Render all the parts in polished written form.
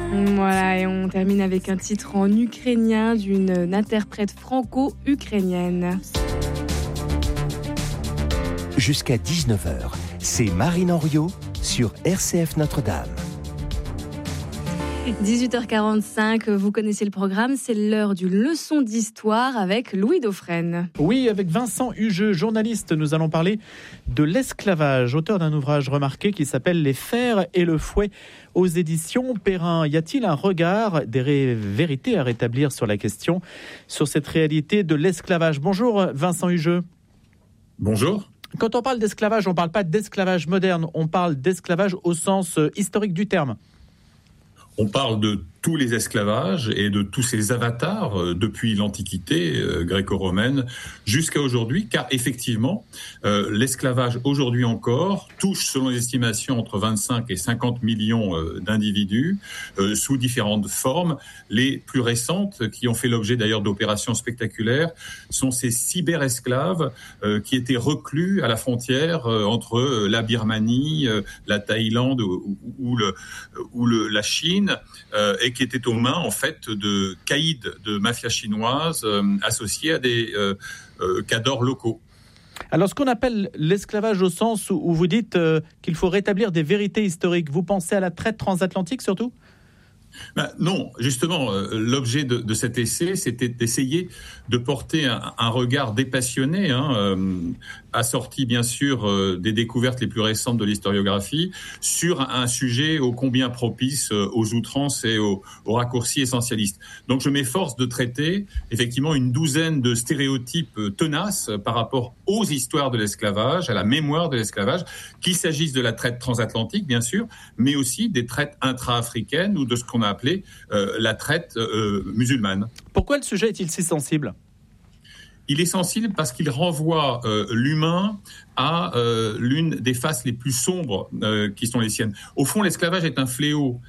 Voilà, et on termine avec un titre en ukrainien d'une interprète franco-ukrainienne. Jusqu'à 19h, c'est Marine Henriot sur RCF Notre-Dame. 18h45, vous connaissez le programme, c'est l'heure d'une leçon d'histoire avec Louis Dauphren. Oui, avec Vincent Hugeux, journaliste, nous allons parler de l'esclavage, auteur d'un ouvrage remarqué qui s'appelle « Les fers et le fouet » aux éditions Perrin. Y a-t-il un regard, des vérités à rétablir sur la question, sur cette réalité de l'esclavage ? Bonjour Vincent Hugeux. Bonjour. Quand on parle d'esclavage, on ne parle pas d'esclavage moderne, on parle d'esclavage au sens historique du terme. On parle de tous les esclavages et de tous ces avatars depuis l'Antiquité gréco-romaine jusqu'à aujourd'hui, car effectivement, l'esclavage aujourd'hui encore touche, selon les estimations, entre 25 et 50 millions d'individus sous différentes formes. Les plus récentes, qui ont fait l'objet d'ailleurs d'opérations spectaculaires, sont ces cyber-esclaves qui étaient reclus à la frontière entre la Birmanie, la Thaïlande ou la Chine, et qui étaient aux mains en fait de caïds de mafia chinoise associés à des cadors locaux. Alors ce qu'on appelle l'esclavage au sens où vous dites qu'il faut rétablir des vérités historiques, vous pensez à la traite transatlantique surtout ? Non, justement, l'objet de cet essai, c'était d'essayer de porter un regard dépassionné, assorti bien sûr des découvertes les plus récentes de l'historiographie, sur un sujet ô combien propice aux outrances et aux raccourcis essentialistes. Donc je m'efforce de traiter effectivement une douzaine de stéréotypes tenaces par rapport aux histoires de l'esclavage, à la mémoire de l'esclavage, qu'il s'agisse de la traite transatlantique bien sûr, mais aussi des traites intra-africaines ou de ce qu'on a appelé la traite musulmane. Pourquoi le sujet est-il si sensible ? Il est sensible parce qu'il renvoie l'humain à l'une des faces les plus sombres qui sont les siennes. Au fond, l'esclavage est un fléau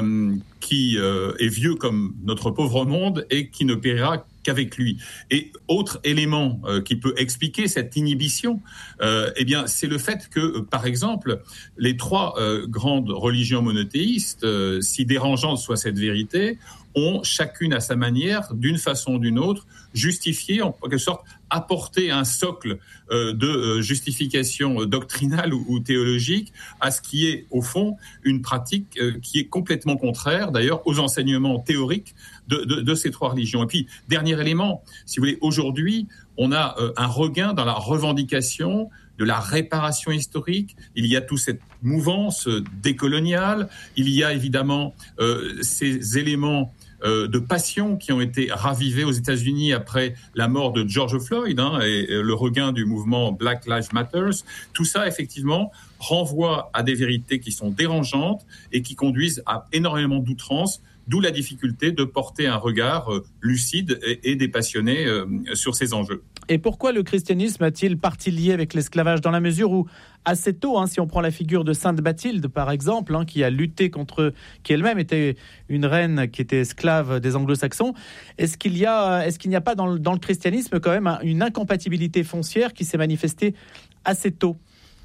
qui est vieux comme notre pauvre monde et qui ne périra qu'avec lui. Et autre élément qui peut expliquer cette inhibition, c'est le fait que, par exemple, les trois grandes religions monothéistes, si dérangeante soit cette vérité, ont chacune à sa manière, d'une façon ou d'une autre, justifié, en quelque sorte, apporté un socle de justification doctrinale ou théologique à ce qui est, au fond, une pratique qui est complètement contraire, d'ailleurs, aux enseignements théoriques de ces trois religions. Et puis, dernier élément, si vous voulez, aujourd'hui, on a un regain dans la revendication de la réparation historique. Il y a toute cette mouvance décoloniale. Il y a évidemment ces éléments de passion qui ont été ravivés aux États-Unis après la mort de George Floyd et le regain du mouvement Black Lives Matter. Tout ça, effectivement, renvoie à des vérités qui sont dérangeantes et qui conduisent à énormément d'outrances, d'où la difficulté de porter un regard lucide et dépassionné sur ces enjeux. Et pourquoi le christianisme a-t-il partie liée avec l'esclavage, dans la mesure où, assez tôt, si on prend la figure de Sainte Bathilde, par exemple, qui a lutté contre, qui elle-même était une reine qui était esclave des anglo-saxons, est-ce qu'il n'y a pas dans le christianisme quand même une incompatibilité foncière qui s'est manifestée assez tôt ?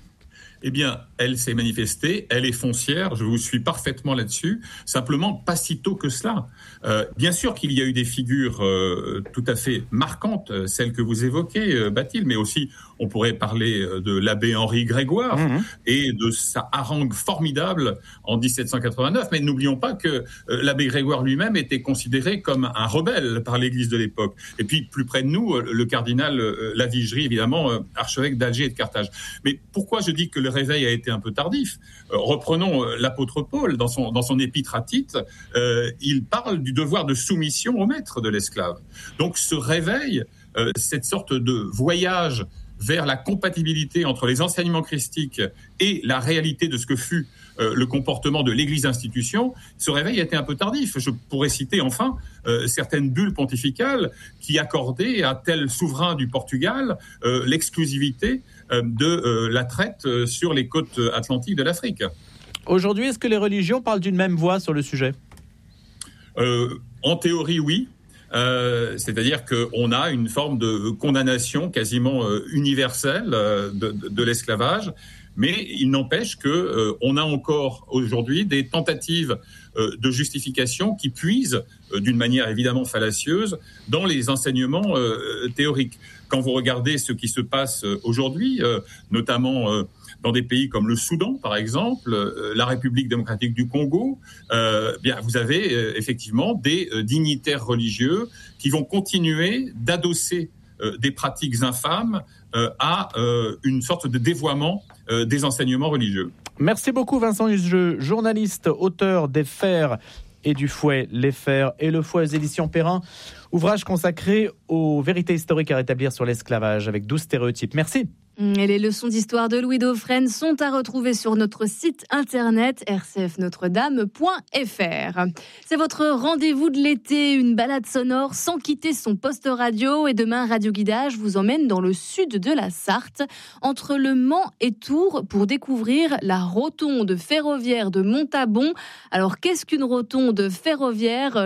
Eh bien, elle s'est manifestée, elle est foncière, je vous suis parfaitement là-dessus, simplement pas si tôt que cela. Bien sûr qu'il y a eu des figures tout à fait marquantes, celles que vous évoquez, Bathilde, mais aussi on pourrait parler de l'abbé Henri Grégoire et de sa harangue formidable en 1789. Mais n'oublions pas que l'abbé Grégoire lui-même était considéré comme un rebelle par l'Église de l'époque. Et puis, plus près de nous, le cardinal Lavigerie, évidemment, archevêque d'Alger et de Carthage. Mais pourquoi je dis que le réveil a été un peu tardif ? Reprenons l'apôtre Paul dans son épître à Tite, il parle du devoir de soumission au maître de l'esclave. Donc ce réveil, cette sorte de voyage vers la compatibilité entre les enseignements christiques et la réalité de ce que fut le comportement de l'Église institution, ce réveil a été un peu tardif. Je pourrais citer enfin certaines bulles pontificales qui accordaient à tel souverain du Portugal l'exclusivité de la traite sur les côtes atlantiques de l'Afrique. Aujourd'hui, est-ce que les religions parlent d'une même voix sur le sujet ? En théorie, oui. C'est-à-dire qu'on a une forme de condamnation quasiment universelle de l'esclavage. Mais il n'empêche que on a encore aujourd'hui des tentatives de justification qui puisent, d'une manière évidemment fallacieuse, dans les enseignements théoriques. Quand vous regardez ce qui se passe aujourd'hui, notamment dans des pays comme le Soudan, par exemple, la République démocratique du Congo, bien vous avez effectivement des dignitaires religieux qui vont continuer d'adosser des pratiques infâmes à une sorte de dévoiement des enseignements religieux. Merci beaucoup Vincent Husjeux, journaliste, auteur des Fers et du Fouet, les Fers et le Fouet aux éditions Perrin, ouvrage consacré aux vérités historiques à rétablir sur l'esclavage avec 12 stéréotypes. Merci. Et les leçons d'histoire de Louis Dauphren sont à retrouver sur notre site internet rcfnotredame.fr. C'est votre rendez-vous de l'été, une balade sonore sans quitter son poste radio. Et demain, Radio Guidage vous emmène dans le sud de la Sarthe, entre Le Mans et Tours, pour découvrir la rotonde ferroviaire de Montabon. Alors, qu'est-ce qu'une rotonde ferroviaire ?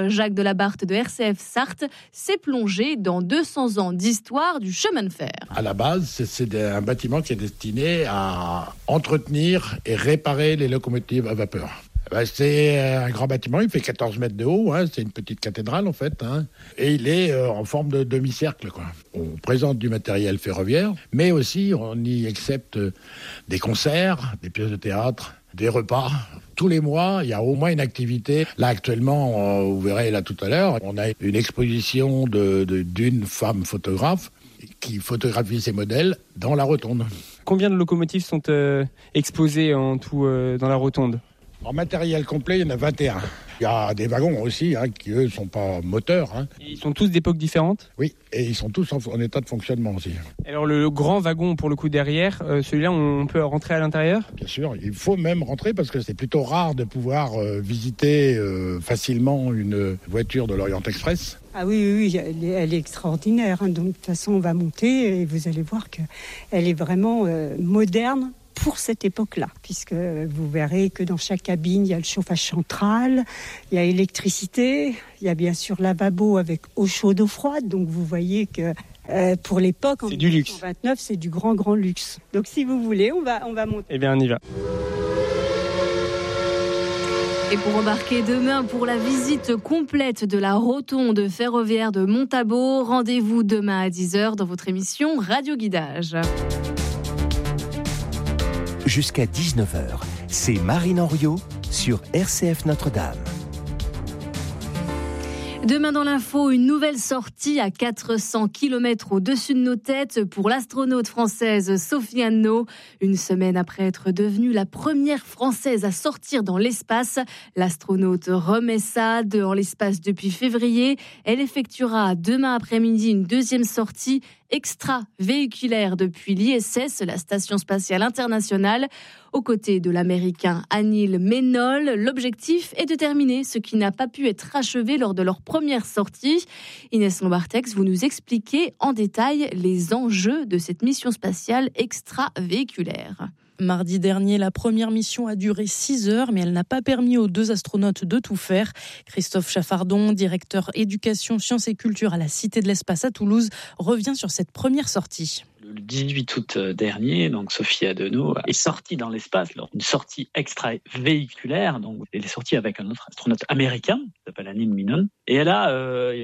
Jacques Delabarthe de RCF Sarthe s'est plongé dans 200 ans d'histoire du chemin de fer. À la base, c'est un bâtiment qui est destiné à entretenir et réparer les locomotives à vapeur. C'est un grand bâtiment, il fait 14 mètres de haut, c'est une petite cathédrale en fait, et il est en forme de demi-cercle, quoi. On présente du matériel ferroviaire, mais aussi on y accepte des concerts, des pièces de théâtre, des repas. Tous les mois, il y a au moins une activité. Là, actuellement, vous verrez là tout à l'heure, on a une exposition d'une femme photographe qui photographie ses modèles dans la rotonde. Combien de locomotives sont exposées en tout dans la rotonde ? En matériel complet, il y en a 21. Il y a des wagons aussi, qui eux ne sont pas moteurs. Et ils sont tous d'époques différentes ? Oui, et ils sont tous en état de fonctionnement aussi. Alors le grand wagon, pour le coup derrière, celui-là, on peut rentrer à l'intérieur ? Bien sûr, il faut même rentrer parce que c'est plutôt rare de pouvoir visiter facilement une voiture de l'Orient Express. Ah oui, elle est extraordinaire. Donc de toute façon, on va monter et vous allez voir qu'elle est vraiment moderne pour cette époque-là, puisque vous verrez que dans chaque cabine, il y a le chauffage central, il y a électricité, il y a bien sûr lavabo avec eau chaude, eau froide. Donc vous voyez que pour l'époque, en 1929, c'est du grand luxe. Donc si vous voulez, on va monter. Eh bien, on y va. Et pour embarquer demain pour la visite complète de la rotonde ferroviaire de Montabon, rendez-vous demain à 10h dans votre émission Radio Guidage. Jusqu'à 19h, c'est Marine Henriot sur RCF Notre-Dame. Demain dans l'info, une nouvelle sortie à 400 km au-dessus de nos têtes pour l'astronaute française Sophie Anneau. Une semaine après être devenue la première Française à sortir dans l'espace, l'astronaute remet ça dans l'espace depuis février. Elle effectuera demain après-midi une deuxième sortie extra-véhiculaire depuis l'ISS, la Station Spatiale Internationale, aux côtés de l'Américain Anil Ménol. L'objectif est de terminer ce qui n'a pas pu être achevé lors de leur première sortie. Inès Lombartex, vous nous expliquez en détail les enjeux de cette mission spatiale extra-véhiculaire. Mardi dernier, la première mission a duré 6 heures, mais elle n'a pas permis aux 2 astronautes de tout faire. Christophe Chaffardon, directeur éducation, sciences et culture à la Cité de l'Espace à Toulouse, revient sur cette première sortie. Le 18 août dernier, donc Sophie Anneau est sortie dans l'espace lors d'une sortie extra-véhiculaire. Donc elle est sortie avec un autre astronaute américain qui s'appelle Anil Ménol, et elle a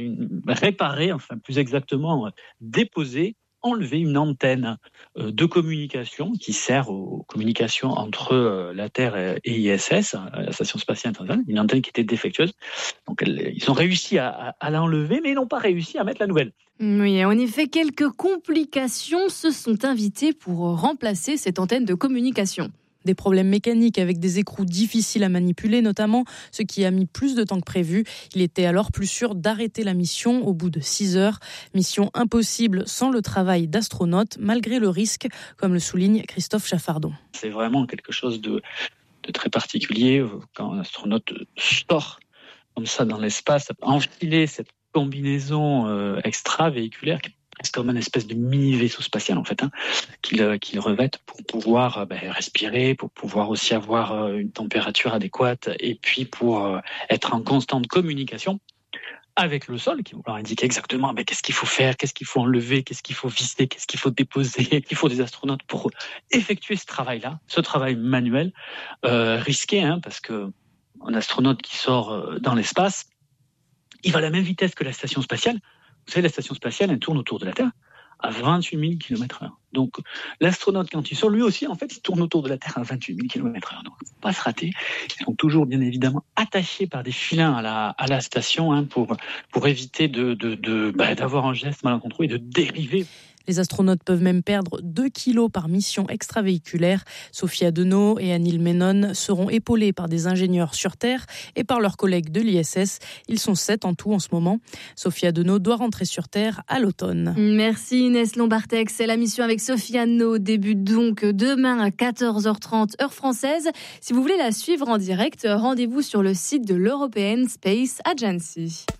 réparé, enfin plus exactement déposé, enlever une antenne de communication qui sert aux communications entre la Terre et ISS, la Station Spatiale Internationale, une antenne qui était défectueuse. Donc ils ont réussi à l'enlever, mais ils n'ont pas réussi à mettre la nouvelle. Oui, en effet, quelques complications se sont invitées pour remplacer cette antenne de communication. Des problèmes mécaniques avec des écrous difficiles à manipuler notamment, ce qui a mis plus de temps que prévu. Il était alors plus sûr d'arrêter la mission au bout de 6 heures. Mission impossible sans le travail d'astronaute, malgré le risque, comme le souligne Christophe Chaffardon. C'est vraiment quelque chose de très particulier quand un astronaute sort comme ça dans l'espace, enfiler cette combinaison extra-véhiculaire c'est comme une espèce de mini-vaisseau spatial en fait, qu'il revête pour pouvoir respirer, pour pouvoir aussi avoir une température adéquate et puis pour être en constante communication avec le sol, qui vont leur indiquer exactement qu'est-ce qu'il faut faire, qu'est-ce qu'il faut enlever, qu'est-ce qu'il faut visser, qu'est-ce qu'il faut déposer. Il faut des astronautes pour effectuer ce travail-là, ce travail manuel, risqué, parce que un astronaute qui sort dans l'espace, il va à la même vitesse que la station spatiale. Vous savez, la station spatiale, elle tourne autour de la Terre à 28 000 km/h. Donc, l'astronaute, quand il sort, lui aussi, en fait, il tourne autour de la Terre à 28 000 km/h. Donc, il ne faut pas se rater. Ils sont toujours, bien évidemment, attachés par des filins à la station pour éviter d'avoir un geste malencontreux et de dériver. Les astronautes peuvent même perdre 2 kilos par mission extravéhiculaire. Sophie Adenau et Anil Menon seront épaulés par des ingénieurs sur Terre et par leurs collègues de l'ISS. Ils sont 7 en tout en ce moment. Sophie Adenau doit rentrer sur Terre à l'automne. Merci Inès Lombartex. La mission avec Sophie Adenau débute donc demain à 14h30 heure française. Si vous voulez la suivre en direct, rendez-vous sur le site de l'European Space Agency.